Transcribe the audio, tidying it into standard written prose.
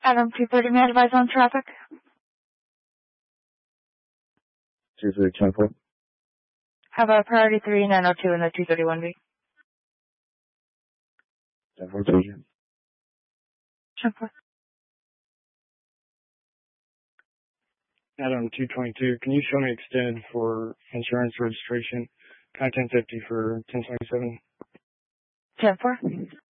Adam 230, may I advise on traffic? 2324. Have a priority 3902 in the 231B. 10-4, thank you. 10-4. Adam 222, can you show me extended for insurance registration? Kind of 1050 for 1027. 10-4.